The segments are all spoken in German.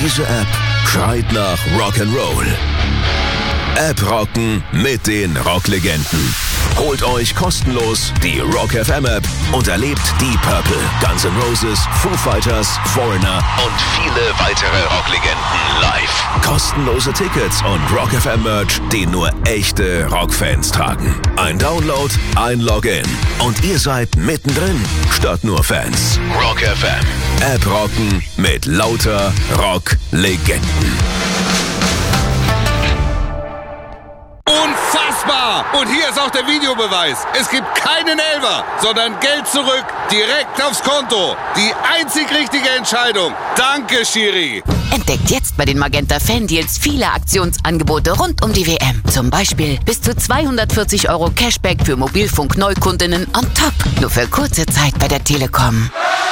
Diese App schreit nach Rock'n'Roll. App rocken mit den Rocklegenden. Holt euch kostenlos die Rock FM App und erlebt Deep Purple, Guns N' Roses, Foo Fighters, Foreigner und viele weitere Rocklegenden live. Kostenlose Tickets und Rock FM Merch, den nur echte Rockfans tragen. Ein Download, ein Login und ihr seid mittendrin, statt nur Fans. Rock FM. App rocken mit lauter Rocklegenden. Unfassbar! Und hier ist auch der Videobeweis. Es gibt keinen Elfer, sondern Geld zurück, direkt aufs Konto. Die einzig richtige Entscheidung. Danke, Schiri. Entdeckt jetzt bei den Magenta Fan-Deals viele Aktionsangebote rund um die WM. Zum Beispiel bis zu 240 € Cashback für Mobilfunk-Neukundinnen on top. Nur für kurze Zeit bei der Telekom.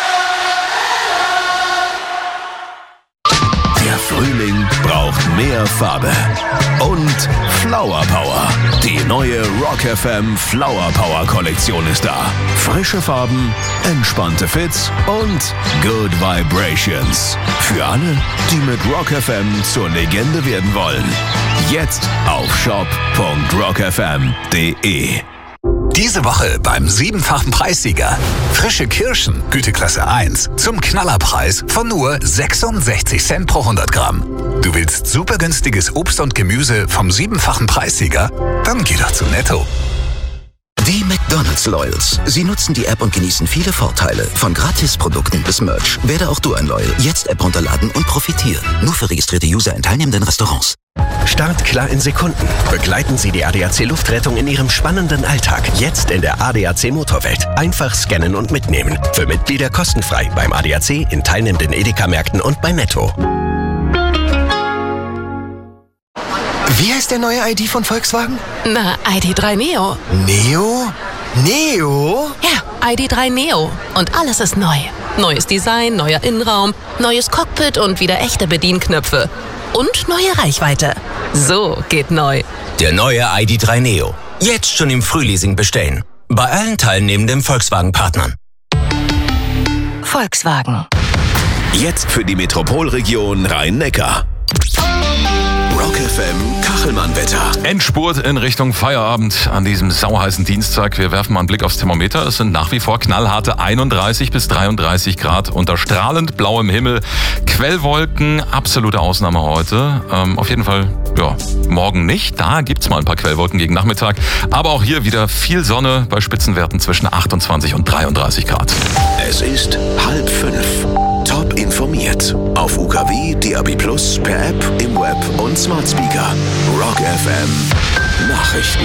Der Frühling braucht mehr Farbe und Flower Power. Die neue Rock FM Flower Power Kollektion ist da. Frische Farben, entspannte Fits und Good Vibrations. Für alle, die mit Rock FM zur Legende werden wollen. Jetzt auf shop.rockfm.de. Diese Woche beim 7-fachen Preissieger. Frische Kirschen, Güteklasse 1, zum Knallerpreis von nur 66 Cent pro 100 Gramm. Du willst super günstiges Obst und Gemüse vom 7-fachen Preissieger? Dann geh doch zu Netto. Die McDonald's Loyals. Sie nutzen die App und genießen viele Vorteile. Von Gratisprodukten bis Merch. Werde auch du ein Loyal. Jetzt App runterladen und profitieren. Nur für registrierte User in teilnehmenden Restaurants. Startklar in Sekunden. Begleiten Sie die ADAC Luftrettung in Ihrem spannenden Alltag. Jetzt in der ADAC Motorwelt. Einfach scannen und mitnehmen. Für Mitglieder kostenfrei beim ADAC, in teilnehmenden Edeka-Märkten und bei Netto. Wie heißt der neue ID von Volkswagen? Na, ID.3 Neo. Neo? Neo? Ja, ID.3 Neo. Und alles ist neu. Neues Design, neuer Innenraum, neues Cockpit und wieder echte Bedienknöpfe. Und neue Reichweite. So geht neu. Der neue ID.3 Neo. Jetzt schon im Frühleasing bestellen. Bei allen teilnehmenden Volkswagen-Partnern. Volkswagen. Jetzt für die Metropolregion Rhein-Neckar. Rock FM Kachelmann-Wetter. Endspurt in Richtung Feierabend an diesem sauheißen Dienstag. Wir werfen mal einen Blick aufs Thermometer. Es sind nach wie vor knallharte 31 bis 33 Grad unter strahlend blauem Himmel. Quellwolken, absolute Ausnahme heute. Auf jeden Fall, ja, morgen nicht. Da gibt's mal ein paar Quellwolken gegen Nachmittag. Aber auch hier wieder viel Sonne bei Spitzenwerten zwischen 28 und 33 Grad. Es ist 4:30. Top informiert. Auf UKW, DAB+, per App, im Web und Smart Speaker. Rock FM Nachrichten.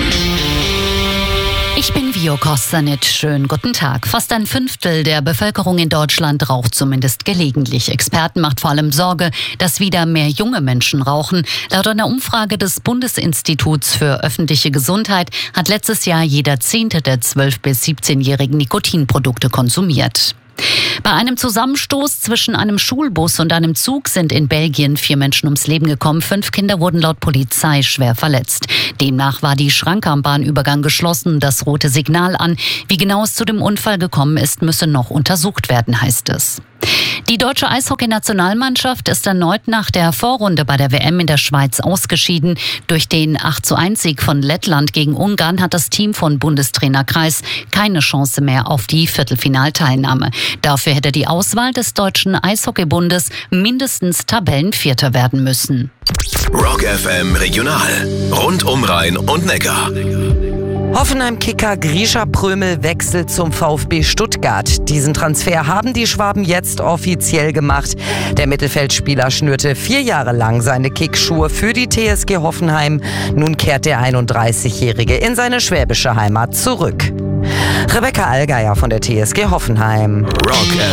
Ich bin Vio Kostanic. Schönen guten Tag. Fast ein Fünftel der Bevölkerung in Deutschland raucht zumindest gelegentlich. Experten macht vor allem Sorge, dass wieder mehr junge Menschen rauchen. Laut einer Umfrage des Bundesinstituts für öffentliche Gesundheit hat letztes Jahr jeder 10. der 12- bis 17-Jährigen Nikotinprodukte konsumiert. Bei einem Zusammenstoß zwischen einem Schulbus und einem Zug sind in Belgien 4 Menschen ums Leben gekommen. 5 Kinder wurden laut Polizei schwer verletzt. Demnach war die Schranke am Bahnübergang geschlossen, das rote Signal an. Wie genau es zu dem Unfall gekommen ist, müsse noch untersucht werden, heißt es. Die deutsche Eishockey-Nationalmannschaft ist erneut nach der Vorrunde bei der WM in der Schweiz ausgeschieden. Durch den 8:1-Sieg von Lettland gegen Ungarn hat das Team von Bundestrainer Kreis keine Chance mehr auf die Viertelfinalteilnahme. Dafür hätte die Auswahl des Deutschen Eishockeybundes mindestens Tabellenvierter werden müssen. Rock FM Regional. Rund um Rhein und Neckar. Hoffenheim-Kicker Grisha Prömel wechselt zum VfB Stuttgart. Diesen Transfer haben die Schwaben jetzt offiziell gemacht. Der Mittelfeldspieler schnürte 4 Jahre lang seine Kickschuhe für die TSG Hoffenheim. Nun kehrt der 31-Jährige in seine schwäbische Heimat zurück. Rebecca Allgeier von der TSG Hoffenheim. Rock